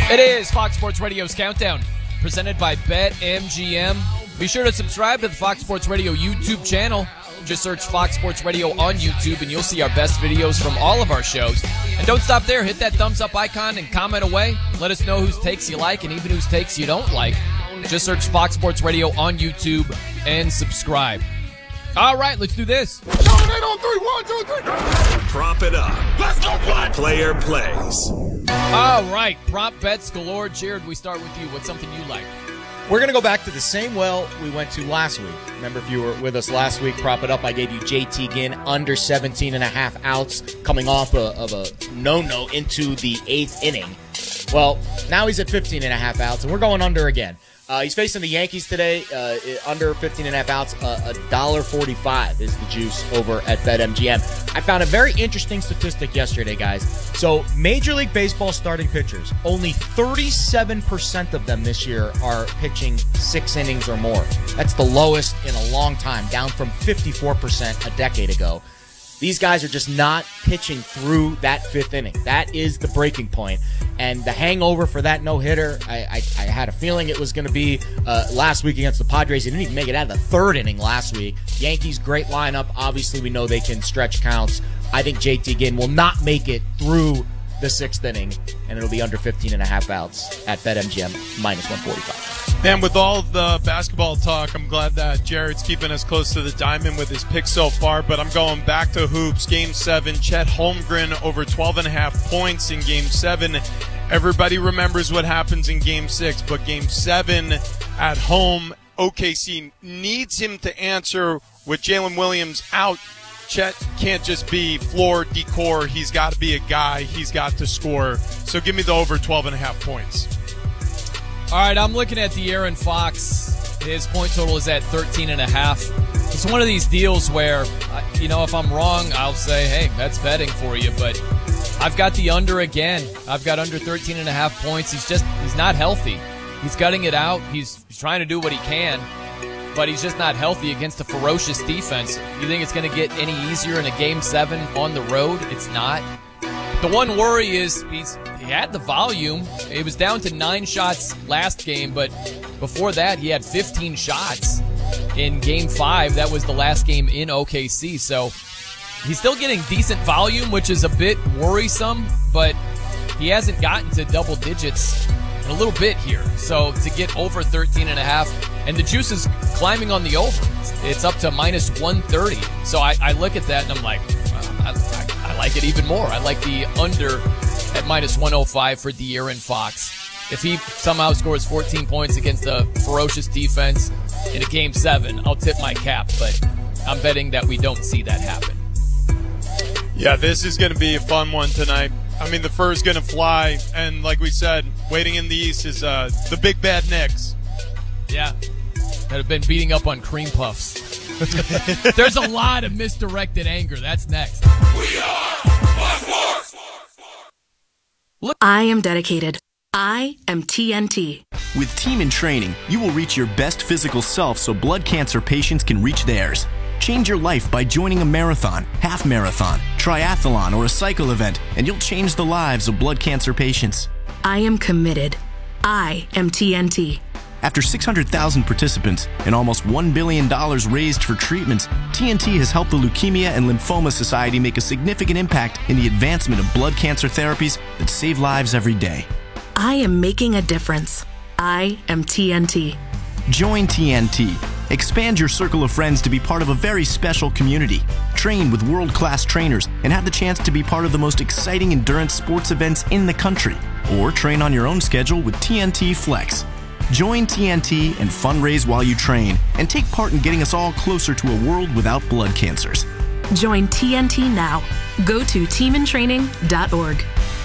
It is Fox Sports Radio's Countdown, presented by BetMGM. Be sure to subscribe to the Fox Sports Radio YouTube channel. Just search Fox Sports Radio on YouTube, and you'll see our best videos from all of our shows. And don't stop there. Hit that thumbs up icon and comment away. Let us know whose takes you like and even whose takes you don't like. Just search Fox Sports Radio on YouTube and subscribe. All right, let's do this. Dominate on 3, 1, 2, 3. Prop it up. Let's go, play. Player plays. All right, prop bets galore. Jared, we start with you. What's something you like? We're going to go back to the same well we went to last week. Remember, if you were with us last week, prop it up, I gave you JT Ginn under 17.5 outs coming off of a no-no into the 8th inning. Well, now he's at 15.5 outs, and we're going under again. He's facing the Yankees today, under 15.5 outs. $1.45 is the juice over at BetMGM. I found a very interesting statistic yesterday, guys. So, Major League Baseball starting pitchers, only 37% of them this year are pitching 6 innings or more. That's the lowest in a long time, down from 54% a decade ago. These guys are just not pitching through that 5th inning. That is the breaking point. And the hangover for that no-hitter, I had a feeling it was going to be last week against the Padres. He didn't even make it out of the 3rd inning last week. Yankees, great lineup. Obviously, we know they can stretch counts. I think JT Ginn will not make it through the 6th inning, and it'll be under 15.5 outs at BetMGM, minus 145. Man, with all the basketball talk, I'm glad that Jared's keeping us close to the diamond with his picks so far, but I'm going back to hoops. Game 7, Chet Holmgren over 12.5 points in Game 7. Everybody remembers what happens in Game 6, but Game 7 at home, OKC needs him to answer with Jalen Williams out. Chet can't just be floor decor. He's got to be a guy. He's got to score. So give me the over 12.5 points. All right, I'm looking at De'Aaron Fox. His point total is at 13.5. It's one of these deals where, if I'm wrong, I'll say, hey, that's betting for you. But I've got the under again. I've got under 13.5 points. He's not healthy. He's gutting it out. He's trying to do what he can, but he's just not healthy against a ferocious defense. You think it's going to get any easier in a Game 7 on the road? It's not. The one worry is he had the volume. It was down to 9 shots last game, but before that he had 15 shots in Game 5. That was the last game in OKC. So he's still getting decent volume, which is a bit worrisome, but he hasn't gotten to double digits in a little bit here. So to get over 13.5, and the juice is climbing on the over. It's up to minus 130. So I look at that and I'm like, I like it even more. I like the under at minus 105 for De'Aaron Fox. If he somehow scores 14 points against a ferocious defense in a Game 7, I'll tip my cap, but I'm betting that we don't see that happen. Yeah, this is going to be a fun one tonight. I mean, the fur's going to fly, and like we said, waiting in the East is the big bad Knicks. Yeah, that have been beating up on cream puffs. There's a lot of misdirected anger. That's next. We are Fox Sports. I am dedicated. I am TNT. With Team in Training, you will reach your best physical self so blood cancer patients can reach theirs. Change your life by joining a marathon, half marathon, triathlon, or a cycle event, and you'll change the lives of blood cancer patients. I am committed. I am TNT. After 600,000 participants and almost $1 billion raised for treatments, TNT has helped the Leukemia and Lymphoma Society make a significant impact in the advancement of blood cancer therapies that save lives every day. I am making a difference. I am TNT. Join TNT. Expand your circle of friends to be part of a very special community. Train with world-class trainers and have the chance to be part of the most exciting endurance sports events in the country. Or train on your own schedule with TNT Flex. Join TNT and fundraise while you train, and take part in getting us all closer to a world without blood cancers. Join TNT now. Go to teamintraining.org.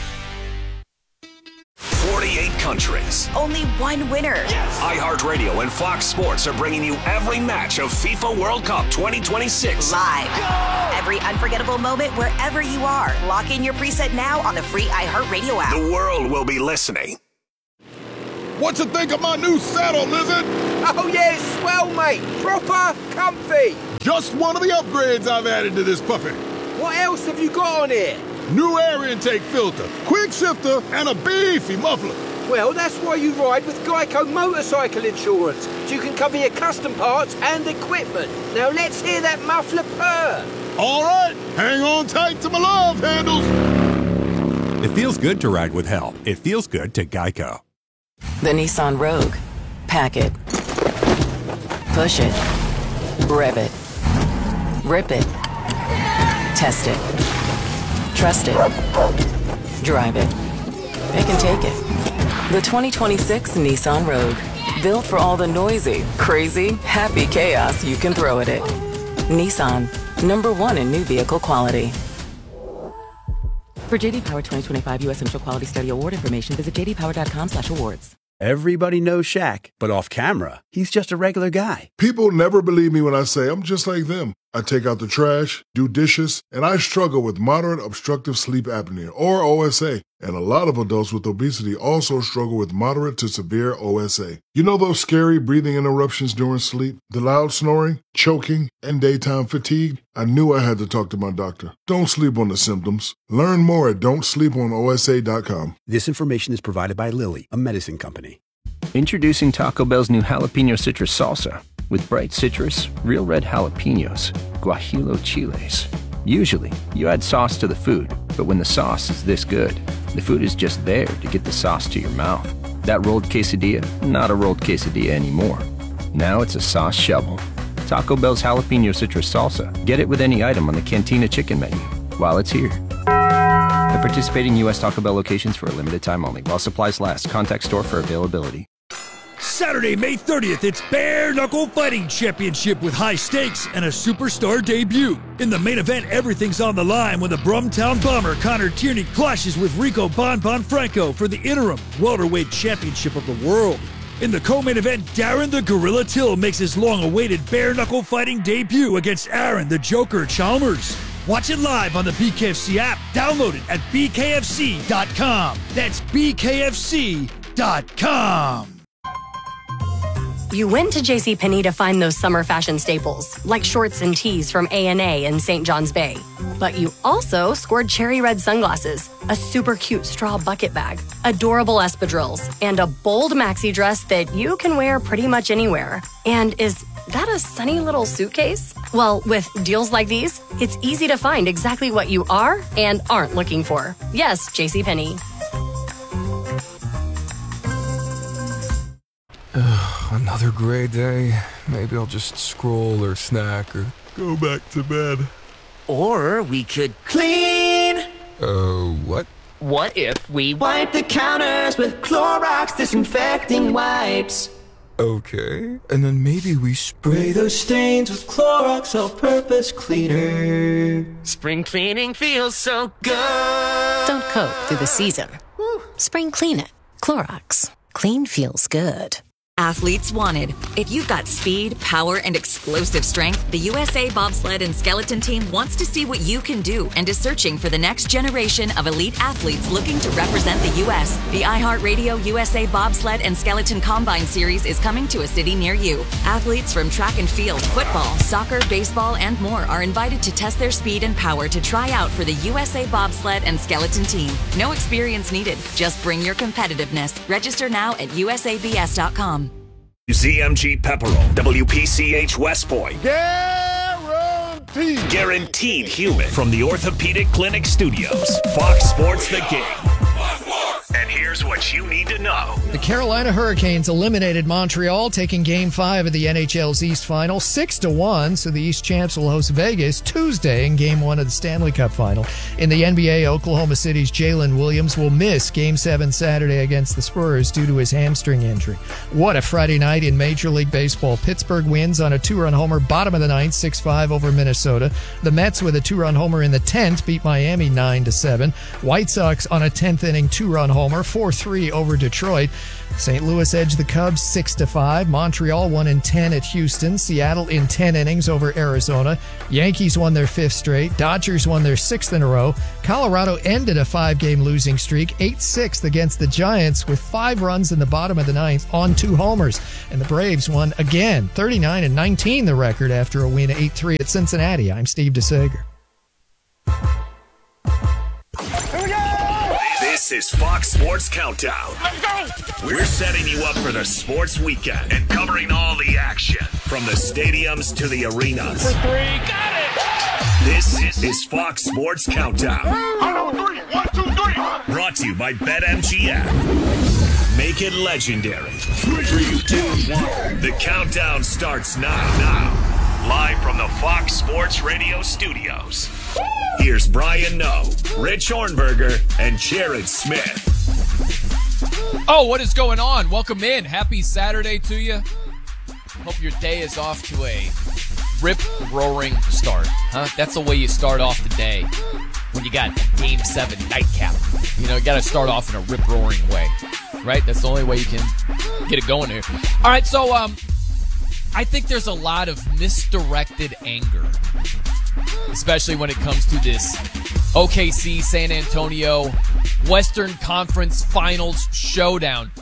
48 countries. Only one winner. Yes. iHeartRadio and Fox Sports are bringing you every match of FIFA World Cup 2026. Live. Go! Every unforgettable moment wherever you are. Lock in your preset now on the free iHeartRadio app. The world will be listening. What you think of my new saddle, Lizard? Oh, yeah, it's swell, mate. Proper comfy. Just one of the upgrades I've added to this puppy. What else have you got on here? new air intake filter, quick shifter, and a beefy muffler. Well, that's why you ride with Geico Motorcycle Insurance, so you can cover your custom parts and equipment. Now let's hear that muffler purr. All right, hang on tight to my love handles. It feels good to ride with help. It feels good to Geico. The Nissan Rogue. Pack it. Push it. Rev it. Rip it. Test it. Trust it. Drive it. Pick and take it. The 2026 Nissan Rogue. Built for all the noisy, crazy, happy chaos you can throw at it. Nissan. #1 in new vehicle quality. For JD Power 2025 U.S. Central Quality Study Award information, visit jdpower.com/awards. Everybody knows Shaq, but off camera, he's just a regular guy. People never believe me when I say I'm just like them. I take out the trash, do dishes, and I struggle with moderate obstructive sleep apnea, or OSA. And a lot of adults with obesity also struggle with moderate to severe OSA. You know those scary breathing interruptions during sleep? The loud snoring, choking, and daytime fatigue? I knew I had to talk to my doctor. Don't sleep on the symptoms. Learn more at don'tsleeponosa.com. This information is provided by Lilly, a medicine company. Introducing Taco Bell's new Jalapeno Citrus Salsa. With bright citrus, real red jalapenos, guajillo chiles. Usually, you add sauce to the food, but when the sauce is this good, the food is just there to get the sauce to your mouth. That rolled quesadilla, not a rolled quesadilla anymore. Now it's a sauce shovel. Taco Bell's Jalapeno Citrus Salsa. Get it with any item on the Cantina Chicken menu while it's here. At participating U.S. Taco Bell locations for a limited time only. While supplies last, contact store for availability. Saturday, May 30th, it's Bare Knuckle Fighting Championship with high stakes and a superstar debut. In the main event, everything's on the line when the Brumtown Bomber Connor Tierney clashes with Rico Bon Franco for the interim welterweight championship of the world. In the co-main event, Darren the Gorilla Till makes his long-awaited Bare Knuckle Fighting debut against Aaron the Joker Chalmers. Watch it live on the BKFC app. Download it at bkfc.com. That's bkfc.com. You went to JCPenney to find those summer fashion staples, like shorts and tees from A&A and St. John's Bay. But you also scored cherry red sunglasses, a super cute straw bucket bag, adorable espadrilles, and a bold maxi dress that you can wear pretty much anywhere. And is that a sunny little suitcase? Well, with deals like these, it's easy to find exactly what you are and aren't looking for. Yes, JCPenney. Another gray day. Maybe I'll just scroll or snack or go back to bed. Or we could clean. What? What if we wipe the counters with Clorox disinfecting wipes? Okay. And then maybe we spray those stains with Clorox all-purpose cleaner. Spring cleaning feels so good. Don't cope through the season. Spring clean it. Clorox. Clean feels good. Athletes wanted. If you've got speed, power, and explosive strength, the USA Bobsled and Skeleton Team wants to see what you can do and is searching for the next generation of elite athletes looking to represent the U.S. The iHeartRadio USA Bobsled and Skeleton Combine Series is coming to a city near you. Athletes from track and field, football, soccer, baseball, and more are invited to test their speed and power to try out for the USA Bobsled and Skeleton Team. No experience needed. Just bring your competitiveness. Register now at usabs.com. ZMG Pepperell, WPCH West Point. Guaranteed human from the Orthopedic Clinic Studios. Fox Sports The Game. And here's what you need to know. The Carolina Hurricanes eliminated Montreal, taking Game 5 of the NHL's East Final 6-1, so the East champs will host Vegas Tuesday in Game 1 of the Stanley Cup Final. In the NBA, Oklahoma City's Jalen Williams will miss Game 7 Saturday against the Spurs due to his hamstring injury. What a Friday night in Major League Baseball. Pittsburgh wins on a two-run homer, bottom of the ninth, 6-5 over Minnesota. The Mets with a two-run homer in the 10th beat Miami 9-7. White Sox on a 10th inning two-run homer, 4-3 over Detroit. St. Louis edged the Cubs 6-5. Montreal won in 10 at Houston. Seattle in 10 innings over Arizona. Yankees won their 5th straight. Dodgers won their 6th in a row. Colorado ended a 5-game losing streak, 8-6 against the Giants with 5 runs in the bottom of the 9th on 2 homers. And the Braves won again, 39-19 the record after a win 8-3 at Cincinnati. I'm Steve DeSager. This is Fox Sports Countdown. Let's go! We're setting you up for the sports weekend and covering all the action from the stadiums to the arenas. For three, got it! This is Fox Sports Countdown. 1, 2, 3. Brought to you by BetMGM. Make it legendary. 3, 2, 1. The countdown starts now. Live from the Fox Sports Radio studios. Here's Brian Noe, Rich Hornberger, and Jared Smith. Oh, what is going on? Welcome in. Happy Saturday to you. Hope your day is off to a rip-roaring start. Huh? That's the way you start off the day when you got a Game 7 nightcap. You know, you got to start off in a rip-roaring way, right? That's the only way you can get it going here. All right, so I think there's a lot of misdirected anger, especially when it comes to this OKC San Antonio Western Conference Finals showdown.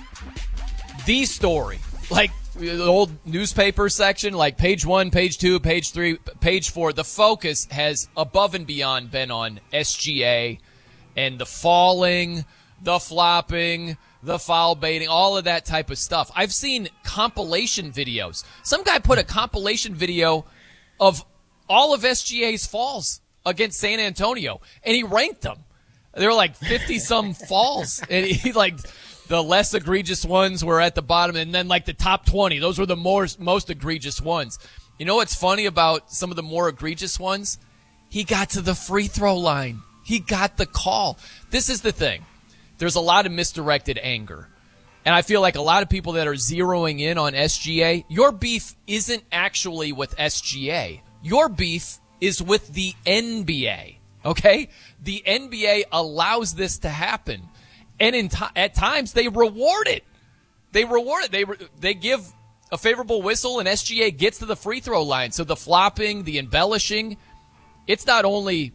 The story, like the old newspaper section, like page 1, page 2, page 3, page 4, the focus has above and beyond been on SGA and the falling, the flopping, the foul baiting, all of that type of stuff. I've seen compilation videos. Some guy put a compilation video of all of SGA's falls against San Antonio, and he ranked them. There were like 50-some falls, and he like the less egregious ones were at the bottom, and then like the top 20. Those were the most egregious ones. You know what's funny about some of the more egregious ones? He got to the free throw line. He got the call. This is the thing. There's a lot of misdirected anger. And I feel like a lot of people that are zeroing in on SGA, your beef isn't actually with SGA. Your beef is with the NBA, okay? The NBA allows this to happen. And at times, they reward it. They reward it. They give a favorable whistle, and SGA gets to the free throw line. So the flopping, the embellishing, it's not only,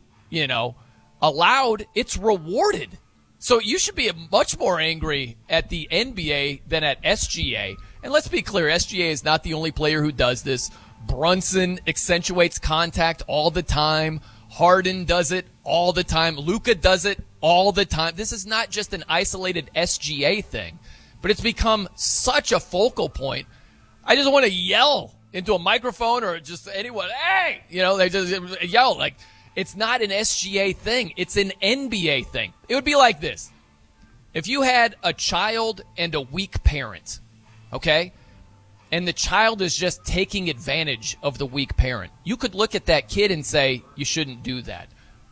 allowed, it's rewarded. So you should be much more angry at the NBA than at SGA. And let's be clear, SGA is not the only player who does this. Brunson accentuates contact all the time. Harden does it all the time. Luka does it all the time. This is not just an isolated SGA thing, but it's become such a focal point. I just want to yell into a microphone or just anyone, hey! They just yell like, it's not an SGA thing. It's an NBA thing. It would be like this. If you had a child and a weak parent, okay, and the child is just taking advantage of the weak parent, you could look at that kid and say, you shouldn't do that.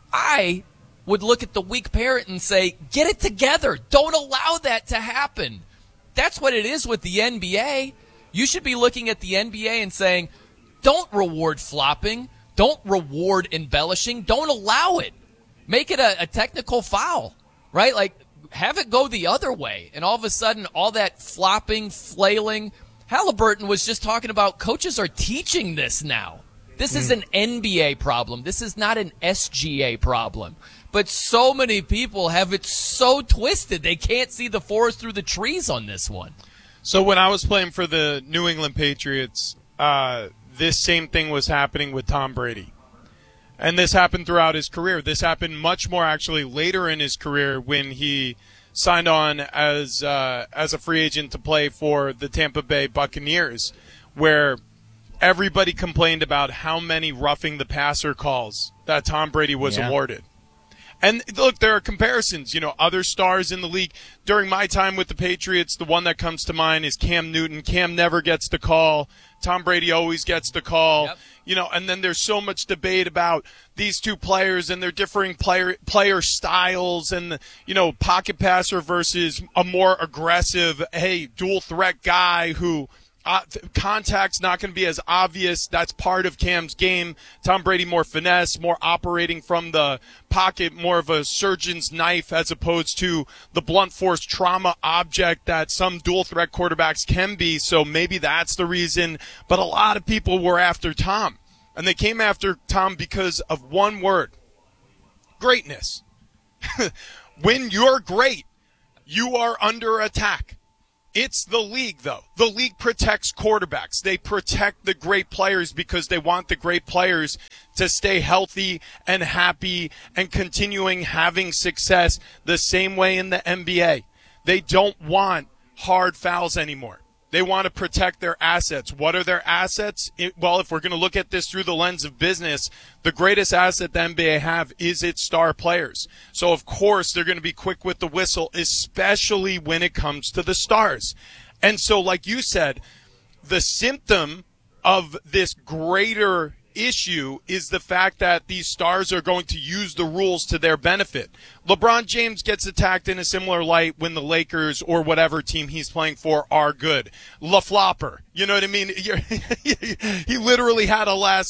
I would look at the weak parent and say, get it together. Don't allow that to happen. That's what it is with the NBA. You should be looking at the NBA and saying, don't reward flopping. Don't reward embellishing. Don't allow it. Make it a technical foul, right? Like, have it go the other way. And all of a sudden, all that flopping, flailing. Halliburton was just talking about coaches are teaching this now. This is an NBA problem. This is not an SGA problem. But so many people have it so twisted they can't see the forest through the trees on this one. So when I was playing for the New England Patriots, this same thing was happening with Tom Brady. And this happened throughout his career. This happened much more actually later in his career when he signed on as a free agent to play for the Tampa Bay Buccaneers, where everybody complained about how many roughing the passer calls that Tom Brady was awarded. And look, there are comparisons, other stars in the league. During my time with the Patriots, the one that comes to mind is Cam Newton. Cam never gets the call. Tom Brady always gets the call. Yep. And then there's so much debate about these two players and their differing player styles and, pocket passer versus a more aggressive, dual threat guy who contact's not going to be as obvious. That's part of Cam's game. Tom Brady more finesse, more operating from the pocket, more of a surgeon's knife as opposed to the blunt force trauma object that some dual threat quarterbacks can be. So maybe that's the reason. But a lot of people were after Tom. And they came after Tom because of one word: greatness. When you're great, you are under attack. It's the league, though. The league protects quarterbacks. They protect the great players because they want the great players to stay healthy and happy and continuing having success the same way in the NBA. They don't want hard fouls anymore. They want to protect their assets. What are their assets? Well, if we're going to look at this through the lens of business, the greatest asset the NBA have is its star players. So, of course, they're going to be quick with the whistle, especially when it comes to the stars. And so, like you said, the symptom of this greater issue is the fact that these stars are going to use the rules to their benefit. LeBron James gets attacked in a similar light when the Lakers or whatever team he's playing for are good. LaFlopper, you know what I mean? He literally had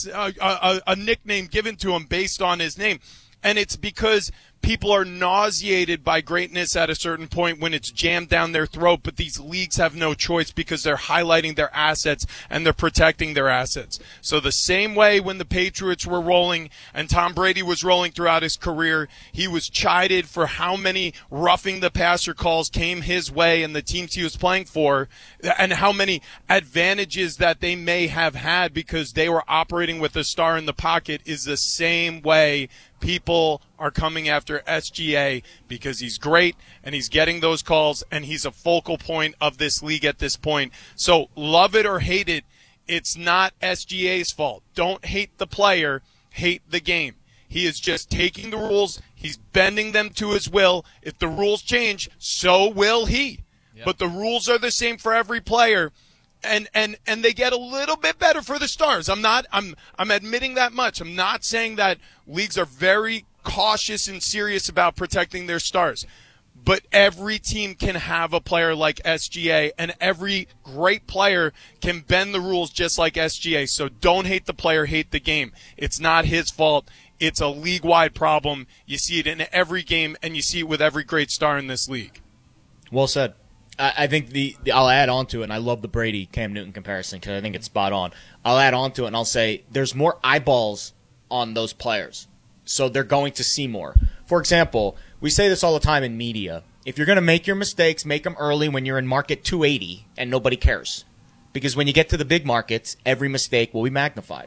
a nickname given to him based on his name. And it's because people are nauseated by greatness at a certain point when it's jammed down their throat, but these leagues have no choice because they're highlighting their assets and they're protecting their assets. So the same way when the Patriots were rolling and Tom Brady was rolling throughout his career, he was chided for how many roughing the passer calls came his way and the teams he was playing for, and how many advantages that they may have had because they were operating with a star in the pocket. Is the same way people are coming after SGA because he's great and he's getting those calls and he's a focal point of this league at this point. So love it or hate it, it's not SGA's fault. Don't hate the player, hate the game. He is just taking the rules, he's bending them to his will. If the rules change, so will he. Yep. But the rules are the same for every player. And they get a little bit better for the stars. I'm admitting that much. I'm not saying that leagues are very cautious and serious about protecting their stars. But every team can have a player like SGA, and every great player can bend the rules just like SGA. So don't hate the player, hate the game. It's not his fault. It's a league-wide problem. You see it in every game, and you see it with every great star in this league. Well said. I think I'll add on to it, and I love the Brady-Cam Newton comparison because I think it's spot on. I'll add on to it, and I'll say there's more eyeballs on those players, so they're going to see more. For example, we say this all the time in media. If you're going to make your mistakes, make them early when you're in market 280 and nobody cares. Because when you get to the big markets, every mistake will be magnified.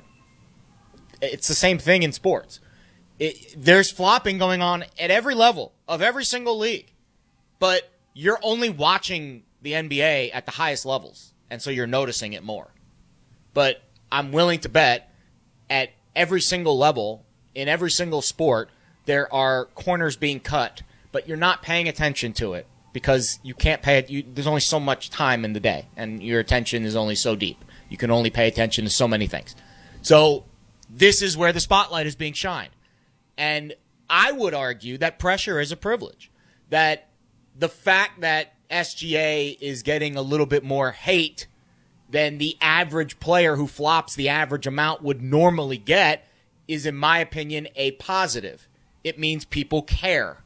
It's the same thing in sports. There's flopping going on at every level of every single league, but you're only watching the NBA at the highest levels, and so you're noticing it more. But I'm willing to bet at every single level, in every single sport, there are corners being cut, but you're not paying attention to it because you can't pay it. There's only so much time in the day, and your attention is only so deep. You can only pay attention to so many things. So this is where the spotlight is being shined. And I would argue that pressure is a privilege, that the fact that SGA is getting a little bit more hate than the average player who flops the average amount would normally get is, in my opinion, a positive. It means people care.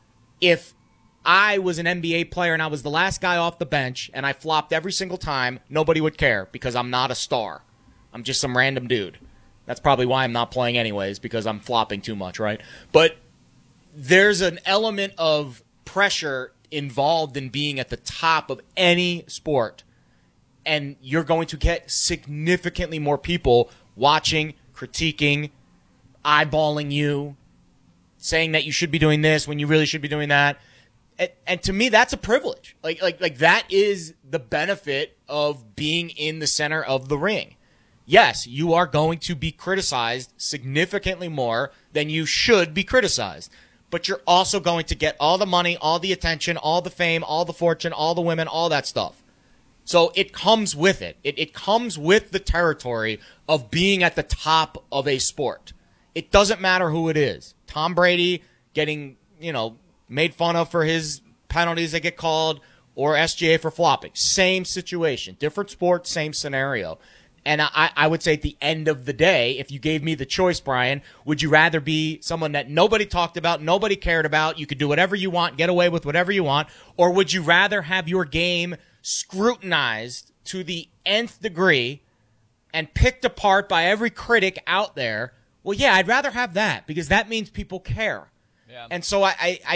If I was an NBA player and I was the last guy off the bench and I flopped every single time, nobody would care because I'm not a star. I'm just some random dude. That's probably why I'm not playing anyways, because I'm flopping too much, right? But there's an element of pressure involved in being at the top of any sport, and you're going to get significantly more people watching, critiquing, eyeballing you, saying that you should be doing this when you really should be doing that. And to me, that's a privilege. Like that is the benefit of being in the center of the ring. Yes, you are going to be criticized significantly more than you should be criticized. But you're also going to get all the money, all the attention, all the fame, all the fortune, all the women, all that stuff. So it comes with it. It comes with the territory of being at the top of a sport. It doesn't matter who it is. Tom Brady getting, made fun of for his penalties that get called, or SGA for flopping. Same situation. Different sport, same scenario. And I would say at the end of the day, if you gave me the choice, Brian, would you rather be someone that nobody talked about, nobody cared about, you could do whatever you want, get away with whatever you want, or would you rather have your game scrutinized to the nth degree and picked apart by every critic out there? Well, yeah, I'd rather have that because that means people care. Yeah. And so I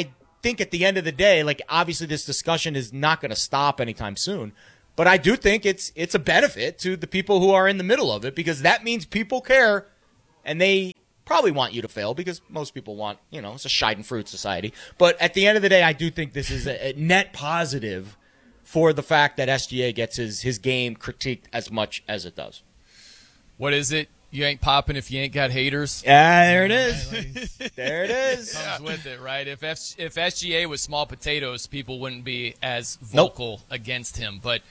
think at the end of the day, like, obviously this discussion is not going to stop anytime soon, but I do think it's a benefit to the people who are in the middle of it, because that means people care, and they probably want you to fail, because most people want, it's a Schadenfreude society. But at the end of the day, I do think this is a net positive for the fact that SGA gets his game critiqued as much as it does. What is it? You ain't popping if you ain't got haters. Yeah, there it is. There it is. Comes with it, right? If SGA was small potatoes, people wouldn't be as vocal against him. But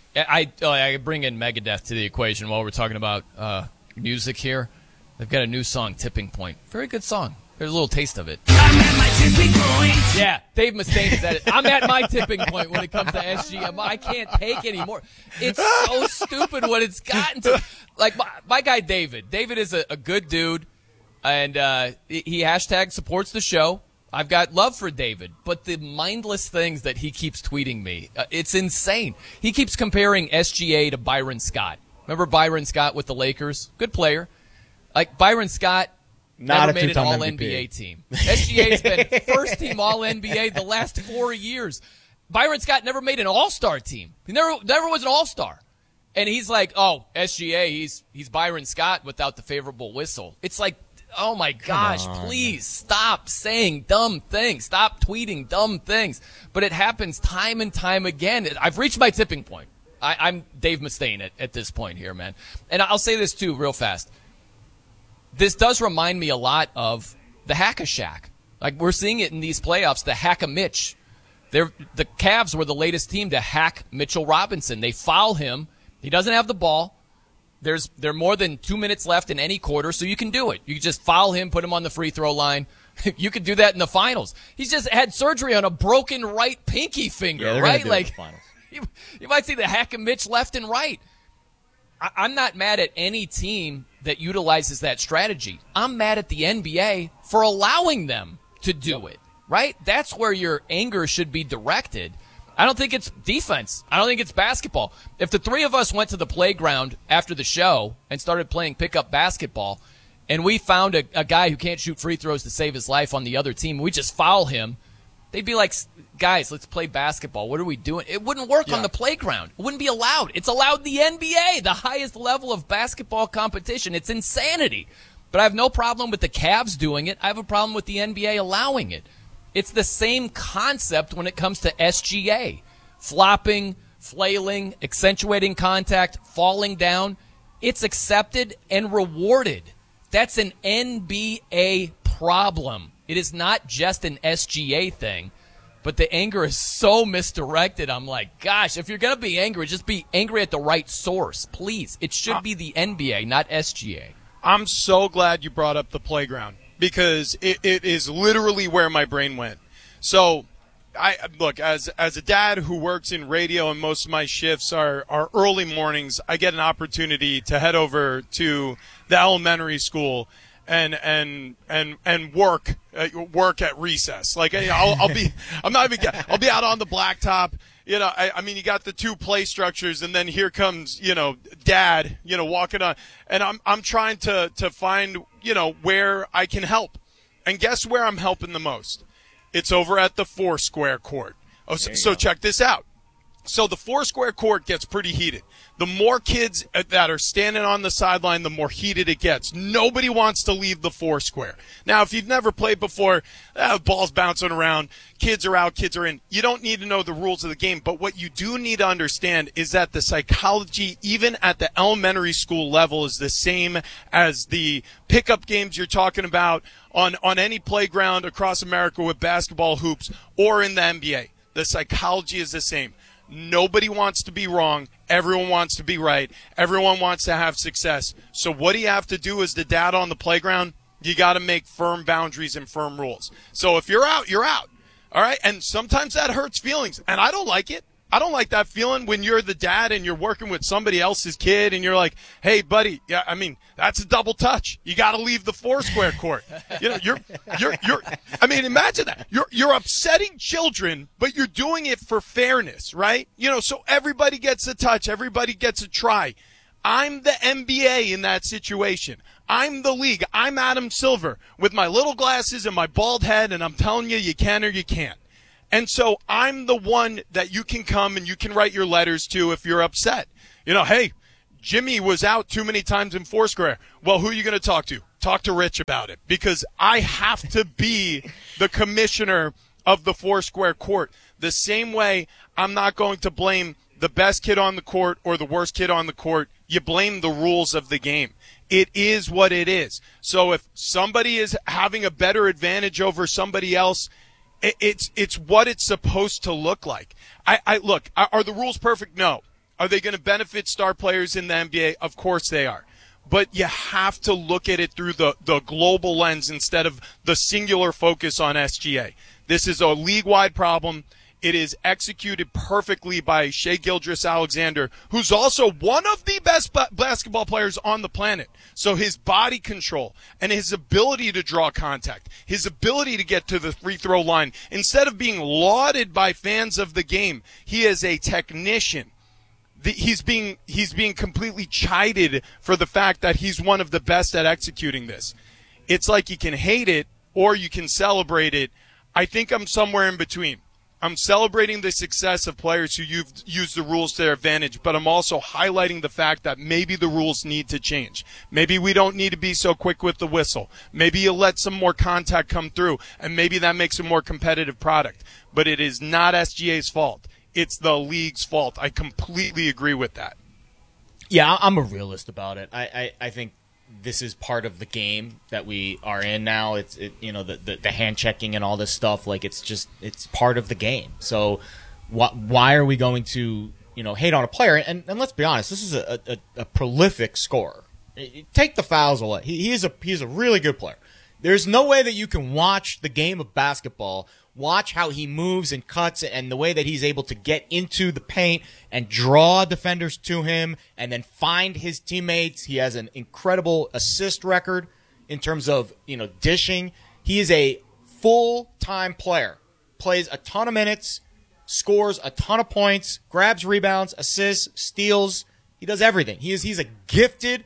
I bring in Megadeth to the equation while we're talking about music here. They've got a new song, Tipping Point. Very good song. There's a little taste of it. I'm at my tipping point. Yeah, Dave Mustaine said it. I'm at my tipping point when it comes to SGA. I can't take anymore. It's so stupid what it's gotten to. Like, my guy David. David is a good dude, and he hashtag supports the show. I've got love for David, but the mindless things that he keeps tweeting me, it's insane. He keeps comparing SGA to Byron Scott. Remember Byron Scott with the Lakers? Good player. Like, Byron Scott never made an All-NBA team. SGA's been first-team All-NBA the last 4 years. Byron Scott never made an All-Star team. He never was an All-Star. And he's like, oh, SGA, he's Byron Scott without the favorable whistle. It's like, oh, my gosh, please stop saying dumb things. Stop tweeting dumb things. But it happens time and time again. I've reached my tipping point. I'm Dave Mustaine at this point here, man. And I'll say this, too, real fast. This does remind me a lot of the Hack-a-Shack. Like, we're seeing it in these playoffs, the Hack-a-Mitch. The Cavs were the latest team to hack Mitchell Robinson. They foul him. He doesn't have the ball. There are more than 2 minutes left in any quarter, so you can do it. You can just foul him, put him on the free throw line. You could do that in the finals. He's just had surgery on a broken right pinky finger, right? Like, you might see the Hack-a-Mitch left and right. I'm not mad at any team that utilizes that strategy. I'm mad at the NBA for allowing them to do it, right? That's where your anger should be directed. I don't think it's defense. I don't think it's basketball. If the three of us went to the playground after the show and started playing pickup basketball, and we found a guy who can't shoot free throws to save his life on the other team, we just foul him, they'd be like, guys, let's play basketball. What are we doing? It wouldn't work on the playground. It wouldn't be allowed. It's allowed in the NBA, the highest level of basketball competition. It's insanity. But I have no problem with the Cavs doing it. I have a problem with the NBA allowing it. It's the same concept when it comes to SGA. Flopping, flailing, accentuating contact, falling down. It's accepted and rewarded. That's an NBA problem. It is not just an SGA thing, but the anger is so misdirected. I'm like, gosh, if you're going to be angry, just be angry at the right source, please. It should be the NBA, not SGA. I'm so glad you brought up the playground, because it is literally where my brain went. So, look, as a dad who works in radio, and most of my shifts are early mornings, I get an opportunity to head over to the elementary school and work at recess. Like, I'll be out on the blacktop. I mean, you got the two play structures, and then here comes, dad, walking on, and I'm trying to find, where I can help. And guess where I'm helping the most? It's over at the Foursquare court. So check this out. So the Foursquare court gets pretty heated. The more kids that are standing on the sideline, the more heated it gets. Nobody wants to leave the Foursquare. Now, if you've never played before, ball's bouncing around, kids are out, kids are in. You don't need to know the rules of the game, but what you do need to understand is that the psychology, even at the elementary school level, is the same as the pickup games you're talking about on any playground across America with basketball hoops or in the NBA. The psychology is the same. Nobody wants to be wrong. Everyone wants to be right. Everyone wants to have success. So what do you have to do as the dad on the playground? You got to make firm boundaries and firm rules. So if you're out, you're out. All right? And sometimes that hurts feelings, and I don't like it. I don't like that feeling when you're the dad and you're working with somebody else's kid and you're like, hey, buddy, yeah, I mean, that's a double touch. You got to leave the Foursquare court. You're I mean, imagine that. You're upsetting children, but you're doing it for fairness, right? So everybody gets a touch. Everybody gets a try. I'm the NBA in that situation. I'm the league. I'm Adam Silver with my little glasses and my bald head, and I'm telling you, you can or you can't. And so I'm the one that you can come and you can write your letters to if you're upset. Hey, Jimmy was out too many times in Foursquare. Well, who are you going to talk to? Talk to Rich about it, because I have to be the commissioner of the Foursquare court. The same way I'm not going to blame the best kid on the court or the worst kid on the court. You blame the rules of the game. It is what it is. So if somebody is having a better advantage over somebody else, it's what it's supposed to look like. Look, are the rules perfect? No. Are they going to benefit star players in the NBA? Of course they are. But you have to look at it through the global lens instead of the singular focus on SGA. This is a league-wide problem. It is executed perfectly by Shai Gilgeous-Alexander, who's also one of the best basketball players on the planet. So his body control and his ability to draw contact, his ability to get to the free throw line, instead of being lauded by fans of the game, he is a technician. He's being completely chided for the fact that he's one of the best at executing this. It's like you can hate it or you can celebrate it. I think I'm somewhere in between. I'm celebrating the success of players who use the rules to their advantage, but I'm also highlighting the fact that maybe the rules need to change. Maybe we don't need to be so quick with the whistle. Maybe you let some more contact come through, and maybe that makes a more competitive product. But it is not SGA's fault. It's the league's fault. I completely agree with that. Yeah, I'm a realist about it. I think this is part of the game that we are in now. It's the hand checking and all this stuff. Like it's part of the game. So why are we going to hate on a player? And let's be honest, this is a prolific scorer. Take the fouls away. He's a really good player. There's no way that you can watch the game of basketball, watch how he moves and cuts and the way that he's able to get into the paint and draw defenders to him and then find his teammates. He has an incredible assist record in terms of, dishing. He is a full-time player, plays a ton of minutes, scores a ton of points, grabs rebounds, assists, steals. He does everything. He's a gifted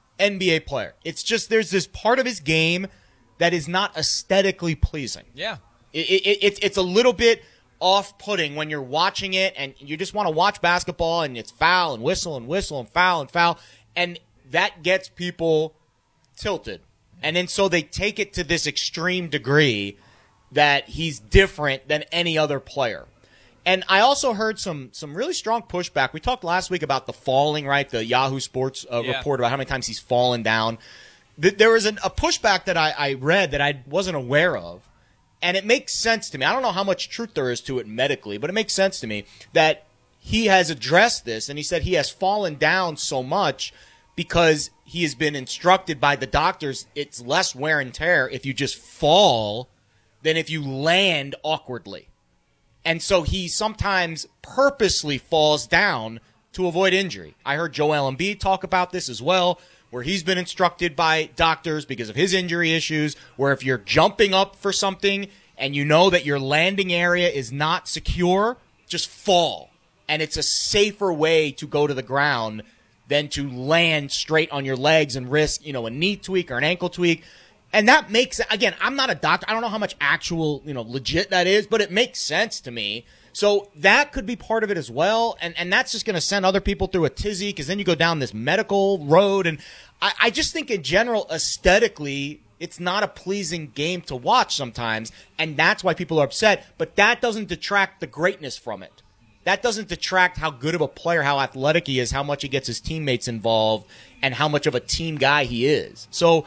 NBA player. It's just there's this part of his game that is not aesthetically pleasing. Yeah. It's a little bit off-putting when you're watching it and you just want to watch basketball and it's foul and whistle and foul. And that gets people tilted. And then so they take it to this extreme degree that he's different than any other player. And I also heard some really strong pushback. We talked last week about the falling, right? The Yahoo Sports report about how many times he's fallen down. There was a pushback that I read that I wasn't aware of. And it makes sense to me. I don't know how much truth there is to it medically, but it makes sense to me that he has addressed this, and he said he has fallen down so much because he has been instructed by the doctors it's less wear and tear if you just fall than if you land awkwardly. And so he sometimes purposely falls down to avoid injury. I heard Joel Embiid talk about this as well, where he's been instructed by doctors because of his injury issues, where if you're jumping up for something and you know that your landing area is not secure, just fall. And it's a safer way to go to the ground than to land straight on your legs and risk, a knee tweak or an ankle tweak. And that makes, again, I'm not a doctor. I don't know how much actual, legit that is, but it makes sense to me. So that could be part of it as well, and that's just going to send other people through a tizzy because then you go down this medical road. And I just think in general, aesthetically, it's not a pleasing game to watch sometimes, and that's why people are upset. But that doesn't detract the greatness from it. That doesn't detract how good of a player, how athletic he is, how much he gets his teammates involved, and how much of a team guy he is. So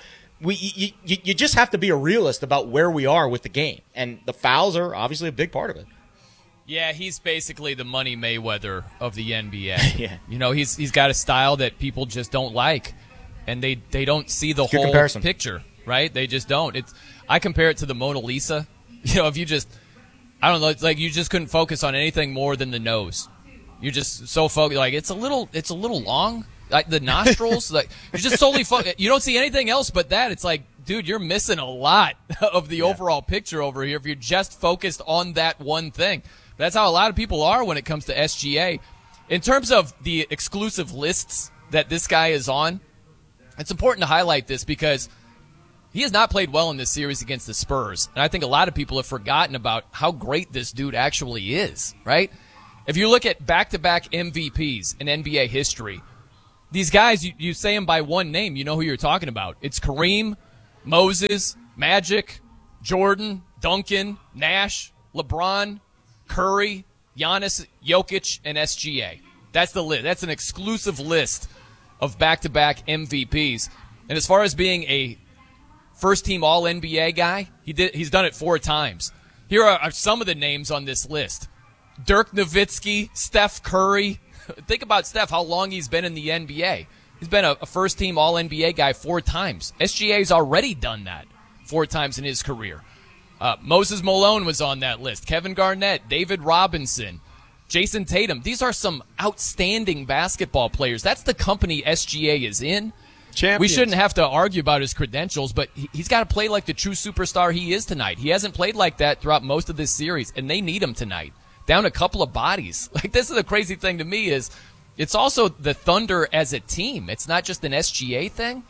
you just have to be a realist about where we are with the game, and the fouls are obviously a big part of it. Yeah, he's basically the Money Mayweather of the NBA. Yeah. He's got a style that people just don't like, and they don't see the whole picture, right? They just don't. I compare it to the Mona Lisa. If you just, I don't know, it's like you just couldn't focus on anything more than the nose. You're just so focused, like it's a little long, like the nostrils, like you're just solely you don't see anything else but that. It's like, dude, you're missing a lot of the overall picture over here if you're just focused on that one thing. That's how a lot of people are when it comes to SGA. In terms of the exclusive lists that this guy is on, it's important to highlight this because He has not played well in this series against the Spurs, and I think a lot of people have forgotten about how great this dude actually is, right? If you look at back-to-back MVPs in NBA history, these guys, you say them by one name, you know who you're talking about. It's Kareem, Moses, Magic, Jordan, Duncan, Nash, LeBron, Curry, Giannis, Jokic, and SGA. That's the list. That's an exclusive list of back-to-back MVPs. And as far as being a first-team All-NBA guy, he's done it 4 times. Here are some of the names on this list. Dirk Nowitzki, Steph Curry. Think about Steph, how long he's been in the NBA. He's been a first-team All-NBA guy 4 times. SGA's already done that 4 times in his career. Moses Malone was on that list. Kevin Garnett, David Robinson, Jason Tatum. These are some outstanding basketball players. That's the company SGA is in. Champions. We shouldn't have to argue about his credentials, but he's got to play like the true superstar he is tonight. He hasn't played like that throughout most of this series, and they need him tonight. Down a couple of bodies. Like, this is the crazy thing to me is it's also the Thunder as a team. It's not just an SGA thing.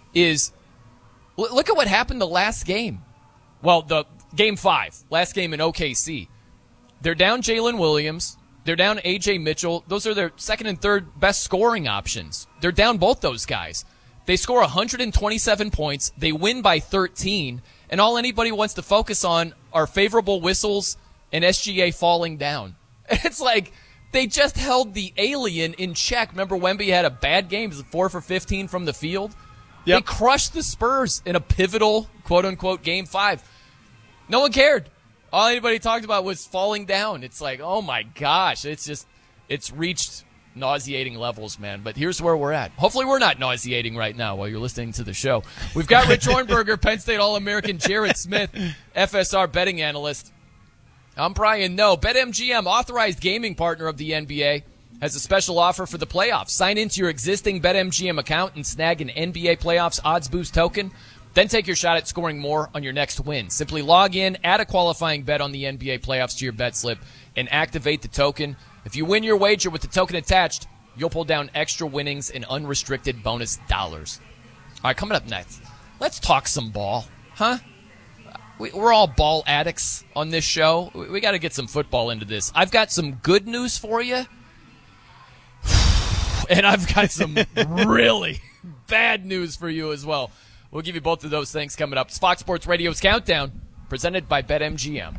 Look at what happened the last game. Well, the Game 5, last game in OKC. They're down Jalen Williams. They're down A.J. Mitchell. Those are their second and third best scoring options. They're down both those guys. They score 127 points. They win by 13. And all anybody wants to focus on are favorable whistles and SGA falling down. It's like they just held the alien in check. Remember Wemby had a bad game. He was 4 for 15 from the field. Yep. They crushed the Spurs in a pivotal, quote-unquote, Game 5. No one cared. All anybody talked about was falling down. It's like, oh, my gosh. It's reached nauseating levels, man. But here's where we're at. Hopefully we're not nauseating right now while you're listening to the show. We've got Rich Hornberger, Penn State All-American, Jared Smith, FSR betting analyst. I'm Brian Noe. BetMGM, authorized gaming partner of the NBA, has a special offer for the playoffs. Sign into your existing BetMGM account and snag an NBA Playoffs Odds Boost token. Then take your shot at scoring more on your next win. Simply log in, add a qualifying bet on the NBA playoffs to your bet slip, and activate the token. If you win your wager with the token attached, you'll pull down extra winnings and unrestricted bonus dollars. All right, coming up next, let's talk some ball, huh? We're all ball addicts on this show. We got to get some football into this. I've got some good news for you, and I've got some really bad news for you as well. We'll give you both of those things coming up. It's Fox Sports Radio's Countdown, presented by BetMGM.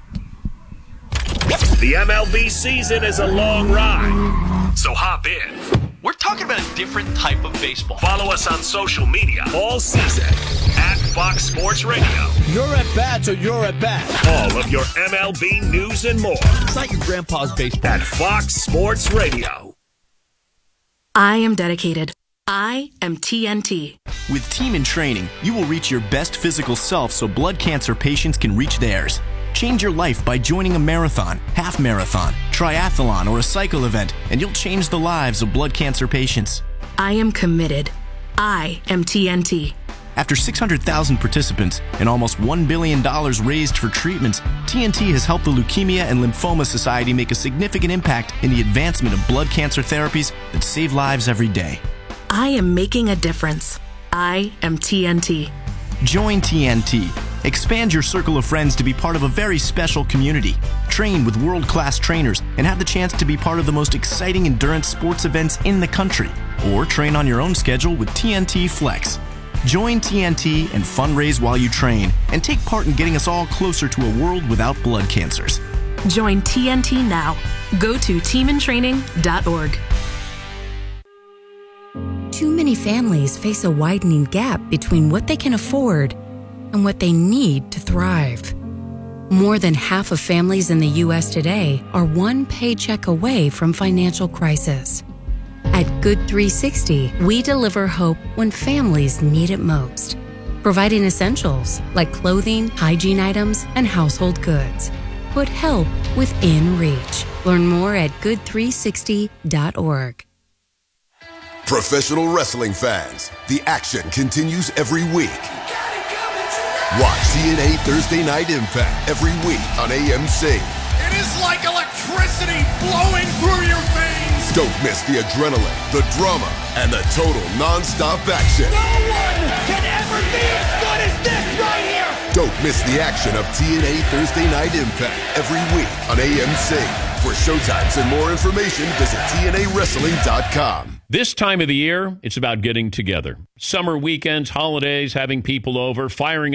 The MLB season is a long ride, so hop in. We're talking about a different type of baseball. Follow us on social media all season at Fox Sports Radio. You're at bat, so you're at bat. All of your MLB news and more. It's not your grandpa's baseball. At Fox Sports Radio. I am dedicated. I am TNT. With Team in Training, you will reach your best physical self so blood cancer patients can reach theirs. Change your life by joining a marathon, half marathon, triathlon, or a cycle event, and you'll change the lives of blood cancer patients. I am committed. I am TNT. After 600,000 participants and almost $1 billion raised for treatments, TNT has helped the Leukemia and Lymphoma Society make a significant impact in the advancement of blood cancer therapies that save lives every day. I am making a difference. I am TNT. Join TNT. Expand your circle of friends to be part of a very special community. Train with world-class trainers and have the chance to be part of the most exciting endurance sports events in the country. Or train on your own schedule with TNT Flex. Join TNT and fundraise while you train and take part in getting us all closer to a world without blood cancers. Join TNT now. Go to teamintraining.org. Too many families face a widening gap between what they can afford and what they need to thrive. More than half of families in the U.S. today are one paycheck away from financial crisis. At Good 360, we deliver hope when families need it most, providing essentials like clothing, hygiene items, and household goods. Put help within reach. Learn more at good360.org. Professional wrestling fans, the action continues every week. Watch TNA Thursday Night Impact every week on AMC. It is like electricity flowing through your veins. Don't miss the adrenaline, the drama, and the total non-stop action. No one can ever see as good as this right here. Don't miss the action of TNA Thursday Night Impact every week on AMC. For showtimes and more information, visit TNAWrestling.com. This time of the year, it's about getting together. Summer weekends, holidays, having people over, firing